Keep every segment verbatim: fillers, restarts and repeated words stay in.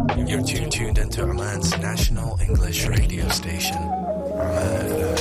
You're tuned, tuned into Oman's national English radio station, Oman F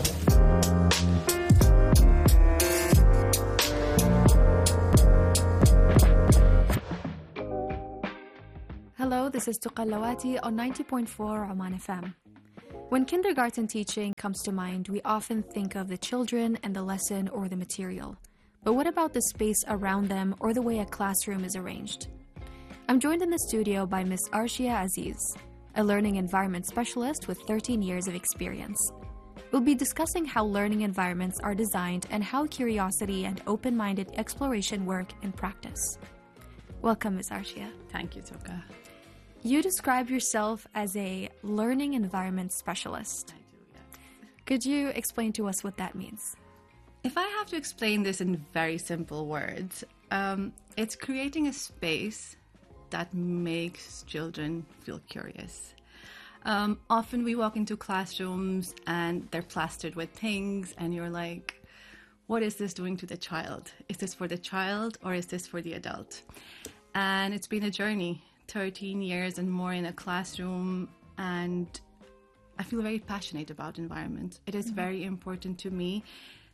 M. Hello, this is Tuqallawati on ninety point four Oman F M. When kindergarten teaching comes to mind, we often think of the children and the lesson or the material. But what about the space around them or the way a classroom is arranged? I'm joined in the studio by Miss Arshia Aziz, a learning environment specialist with thirteen years of experience. We'll be discussing how learning environments are designed and how curiosity and open-minded exploration work in practice. Welcome, Miss Arshia. Thank you, Tuqa. You describe yourself as a learning environment specialist. I do, yes. Could you explain to us what that means? If I have to explain this in very simple words, um, it's creating a space that makes children feel curious. Um, often we walk into classrooms and they're plastered with things and you're like, what is this doing to the child? Is this for the child or is this for the adult? And it's been a journey, thirteen years and more in a classroom, and I feel very passionate about environment. It is mm-hmm. very important to me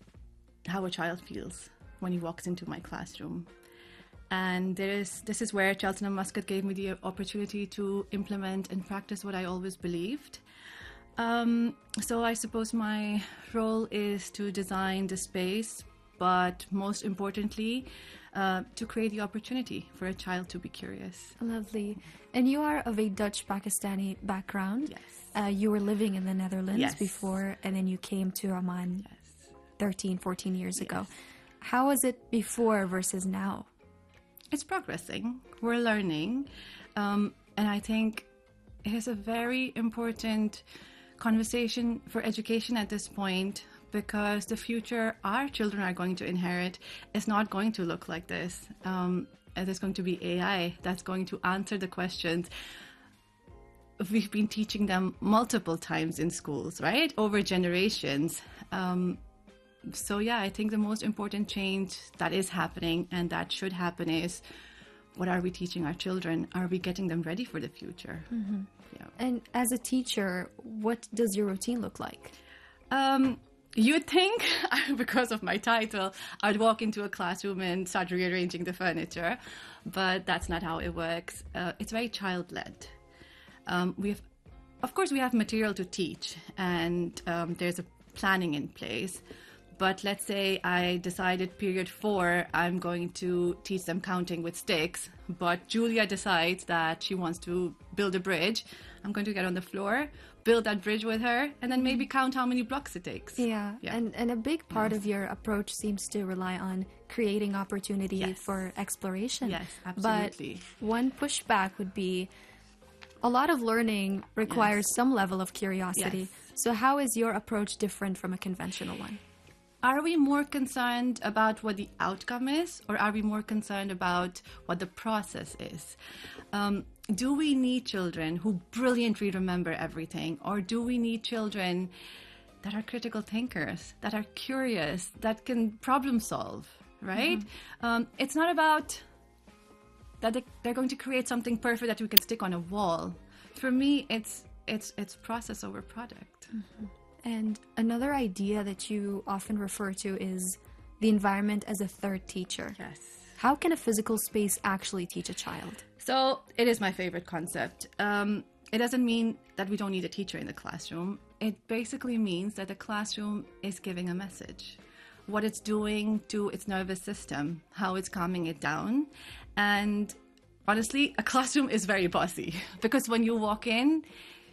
how a child feels when he walks into my classroom. And there is, this is where Cheltenham Muscat gave me the opportunity to implement and practice what I always believed. Um, so I suppose my role is to design the space, but most importantly, uh, to create the opportunity for a child to be curious. Lovely. And you are of a Dutch-Pakistani background. Yes. Uh, you were living in the Netherlands yes. before, and then you came to Oman yes. thirteen, fourteen years yes. ago. How was it before versus now? It's progressing. We're learning. Um, and I think it is a very important conversation for education at this point, because the future our children are going to inherit is not going to look like this. Um, and there's going to be A I that's going to answer the questions we've been teaching them multiple times in schools, right? Over generations. Um, so yeah, I think the most important change that is happening and that should happen is, what are we teaching our children? Are we getting them ready for the future? Mm-hmm. Yeah. And as a teacher, what does your routine look like? Um, you'd think, because of my title, I'd walk into a classroom and start rearranging the furniture, but that's not how it works. Uh, it's very child-led. Um, we have, of course, we have material to teach, and um, there's a planning in place. But let's say I decided period four, I'm going to teach them counting with sticks, but Julia decides that she wants to build a bridge. I'm going to get on the floor, build that bridge with her, and then maybe count how many blocks it takes. Yeah, yeah. And, and a big part yes. of your approach seems to rely on creating opportunity yes. for exploration. Yes, absolutely. But one pushback would be, a lot of learning requires yes. some level of curiosity. Yes. So how is your approach different from a conventional one? Are we more concerned about what the outcome is, or are we more concerned about what the process is? Um, do we need children who brilliantly remember everything, or do we need children that are critical thinkers, that are curious, that can problem solve, right? Mm-hmm. Um, it's not about that they, they're going to create something perfect that we can stick on a wall. For me, it's it's it's process over product. Mm-hmm. And another idea that you often refer to is the environment as a third teacher. Yes. How can a physical space actually teach a child? So it is my favorite concept. Um, it doesn't mean that we don't need a teacher in the classroom. It basically means that the classroom is giving a message, what it's doing to its nervous system, how it's calming it down. And honestly, a classroom is very bossy, because when you walk in,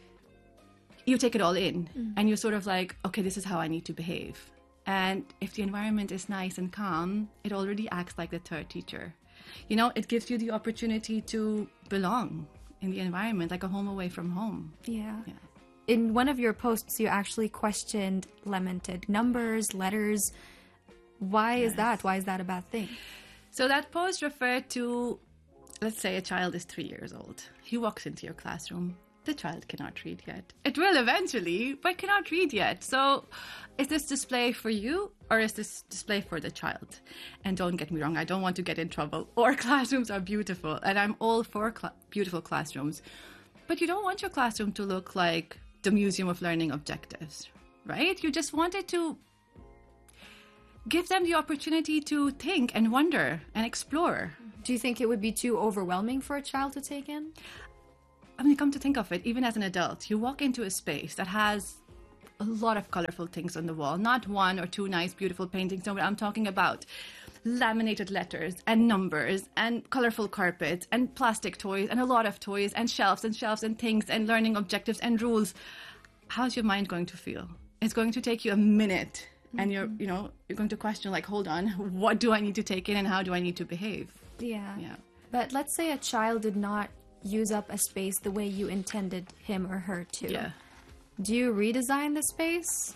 you take it all in mm. and you're sort of like, okay, this is how I need to behave. And if the environment is nice and calm, it already acts like the third teacher. You know, it gives you the opportunity to belong in the environment, like a home away from home. Yeah. yeah. In one of your posts, you actually questioned lamented numbers, letters. Why yes. is that? Why is that a bad thing? So that post referred to, let's say a child is three years old. He walks into your classroom. The child cannot read yet. It will eventually, but cannot read yet. So is this display for you, or is this display for the child? And don't get me wrong, I don't want to get in trouble. Our classrooms are beautiful, and I'm all for cl- beautiful classrooms. but you don't want your classroom to look like the Museum of Learning objectives, right? You just want it to give them the opportunity to think and wonder and explore. Do you think it would be too overwhelming for a child to take in? I mean, come to think of it, even as an adult, you walk into a space that has a lot of colorful things on the wall, not one or two nice, beautiful paintings. No, I'm talking about laminated letters and numbers and colorful carpets and plastic toys and a lot of toys and shelves and shelves and things and learning objectives and rules. How's your mind going to feel? It's going to take you a minute, mm-hmm. and you're, you know, you're going to question, like, hold on, what do I need to take in and how do I need to behave? Yeah. Yeah. But let's say a child did not use up a space the way you intended him or her to. Yeah. Do you redesign the space?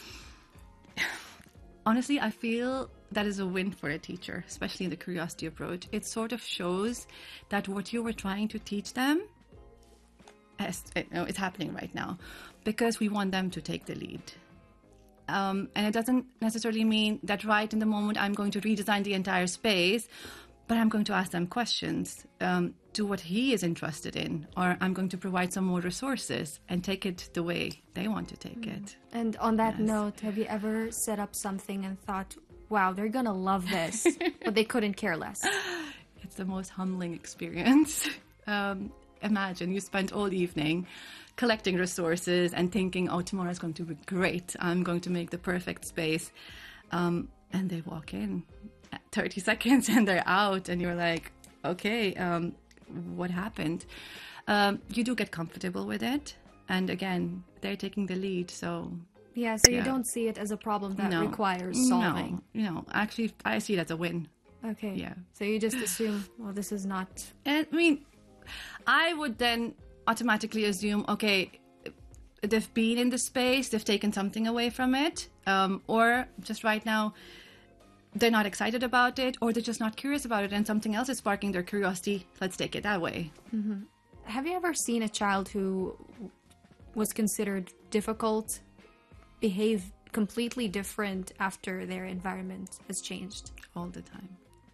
Honestly, I feel that is a win for a teacher, especially in the curiosity approach. It sort of shows that what you were trying to teach them, is, you know, it's happening right now, because we want them to take the lead. Um, and it doesn't necessarily mean that right in the moment I'm going to redesign the entire space, but I'm going to ask them questions um, to what he is interested in, or I'm going to provide some more resources and take it the way they want to take mm. it. And on that yes. note, have you ever set up something and thought, wow, they're going to love this, but they couldn't care less? It's the most humbling experience. Um, imagine you spent all evening collecting resources and thinking, oh, tomorrow's going to be great. I'm going to make the perfect space. Um, and they walk in thirty seconds and they're out, and you're like, okay, um, what happened? Um, you do get comfortable with it, and again, they're taking the lead, so yeah. So yeah. you don't see it as a problem that no. requires solving. No, no, actually, I see it as a win. Okay. Yeah. So you just assume, well, this is not. And I mean, I would then automatically assume, okay, they've been in the space, they've taken something away from it, um, or just right now, they're not excited about it, or they're just not curious about it, and something else is sparking their curiosity. Let's take it that way. Mm-hmm. Have you ever seen a child who was considered difficult behave completely different after their environment has changed? All the time.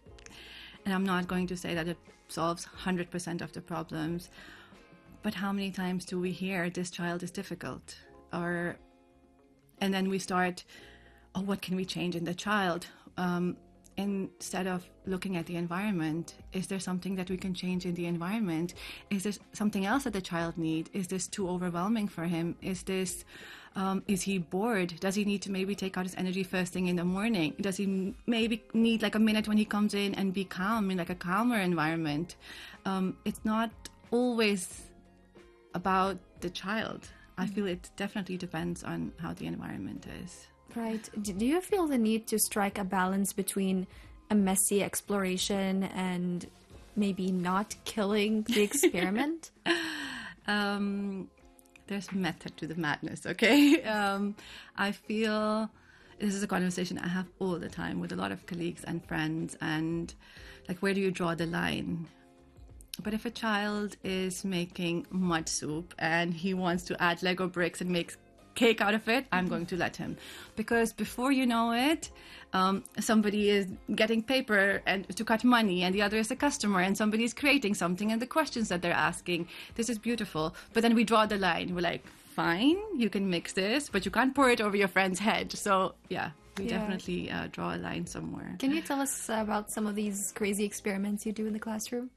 And I'm not going to say that it solves one hundred percent of the problems, but how many times do we hear this child is difficult? Or, and then we start, oh, what can we change in the child? Um, instead of looking at the environment, is there something that we can change in the environment? Is there something else that the child needs? Is this too overwhelming for him? Is this, um, is he bored? Does he need to maybe take out his energy first thing in the morning? Does he maybe need like a minute when he comes in and be calm in like a calmer environment? Um, it's not always about the child. I feel it definitely depends on how the environment is. Right. Do you feel the need to strike a balance between a messy exploration and maybe not killing the experiment? um, there's method to the madness, okay? Um, I feel this is a conversation I have all the time with a lot of colleagues and friends, and like, where do you draw the line? But if a child is making mud soup and he wants to add Lego bricks and make cake out of it, I'm going to let him, because before you know it, um, somebody is getting paper and to cut money, and the other is a customer, and somebody is creating something, and the questions that they're asking, this is beautiful. But then we draw the line. We're like, fine, you can mix this, but you can't pour it over your friend's head. So yeah, we Yeah. definitely uh, draw a line somewhere. Can you tell us about some of these crazy experiments you do in the classroom?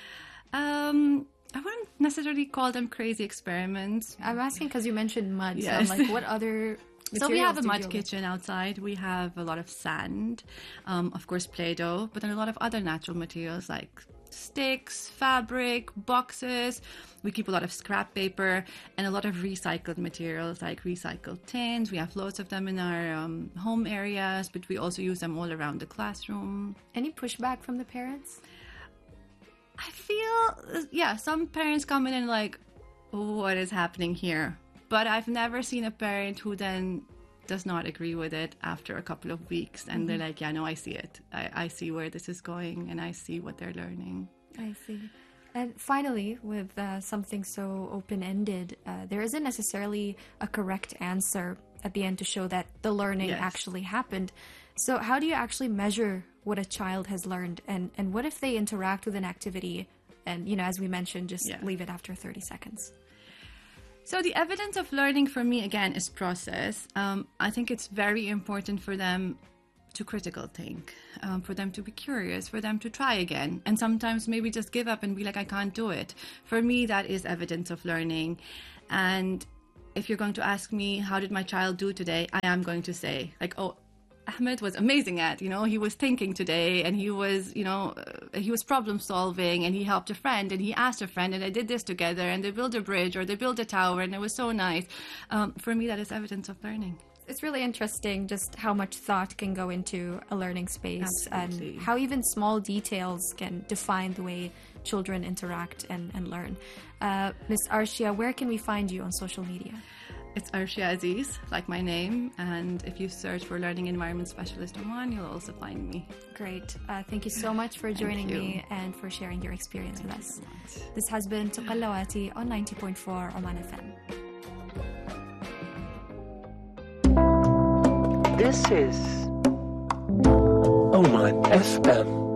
Um, I wouldn't necessarily call them crazy experiments. I'm asking because you mentioned mud. Yes. So I'm like, what other So we have a materials do you mud deal with? kitchen outside. We have a lot of sand, um, of course Play-Doh, but then a lot of other natural materials like sticks, fabric, boxes. We keep a lot of scrap paper and a lot of recycled materials like recycled tins. We have loads of them in our um, home areas, but we also use them all around the classroom. Any pushback from the parents? I feel, yeah, some parents come in and like, what is happening here? But I've never seen a parent who then does not agree with it after a couple of weeks. And mm-hmm. they're like, yeah, no, I see it. I, I see where this is going, and I see what they're learning. I see. And finally, with uh, something so open-ended, uh, there isn't necessarily a correct answer at the end to show that the learning Yes. actually happened. So how do you actually measure what a child has learned? And, and what if they interact with an activity And, you know, as we mentioned, just Yeah. leave it after thirty seconds. So the evidence of learning for me, again, is process. Um, I think it's very important for them to critical think, um, for them to be curious, for them to try again. And sometimes maybe just give up and be like, I can't do it. For me, that is evidence of learning. And if you're going to ask me, how did my child do today? I am going to say, like, oh, Ahmed was amazing at, you know, he was thinking today, and he was, you know, uh, he was problem solving, and he helped a friend, and he asked a friend, and they did this together, and they built a bridge, or they built a tower, and it was so nice. Um, for me, that is evidence of learning. It's really interesting just how much thought can go into a learning space. Absolutely. And how even small details can define the way children interact and, and learn. Uh, Miz Arshia, where can we find you on social media? It's Arshia Aziz, like my name, and if you search for Learning Environment Specialist Oman, you'll also find me. Great. Uh, thank you so much for joining you. me and for sharing your experience Thank with you us. so much. This has been Tuqallawati on ninety point four Oman F M. This is Oman F M.